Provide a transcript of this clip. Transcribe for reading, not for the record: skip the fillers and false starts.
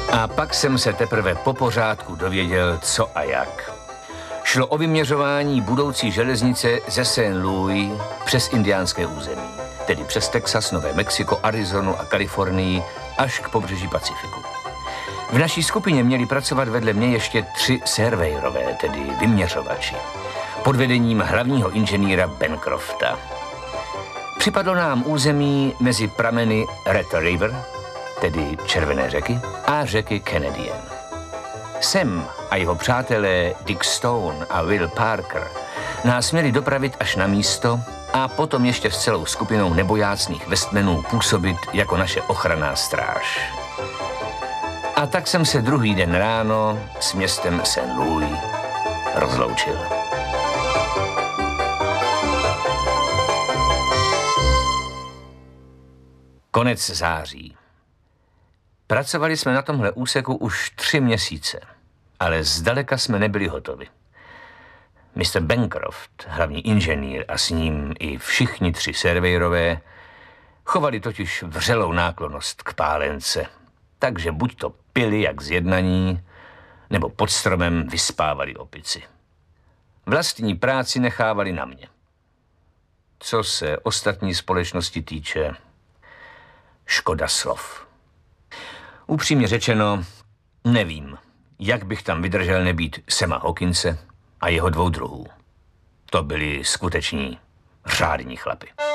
A pak jsem se teprve po pořádku dověděl, co a jak. Šlo o vyměřování budoucí železnice ze St. Louis přes indiánské území, tedy přes Texas, Nové Mexiko, Arizonu a Kalifornii až k pobřeží Pacifiku. V naší skupině měli pracovat vedle mě ještě 3 surveyorové, tedy vyměřovači, pod vedením hlavního inženýra Bancrofta. Připadlo nám území mezi prameny Red River, tedy Červené řeky, a řeky Canadian. Sam a jeho přátelé Dick Stone a Will Parker nás měli dopravit až na místo a potom ještě s celou skupinou nebojácných Westmanů působit jako naše ochranná stráž. A tak jsem se druhý den ráno s městem St. Louis rozloučil. Konec září. Pracovali jsme na tomhle úseku už 3 měsíce, ale zdaleka jsme nebyli hotovi. Mr. Bancroft, hlavní inženýr a s ním i všichni 3 surveyorové, chovali totiž vřelou náklonnost k pálence, takže buď to pili jak zjednaní, nebo pod stromem vyspávali opici. Vlastní práci nechávali na mě. Co se ostatní společnosti týče, škoda slov. Upřímně řečeno, nevím, jak bych tam vydržel nebýt Sama Hawkinse a jeho 2 druhů. To byli skuteční řádní chlapi.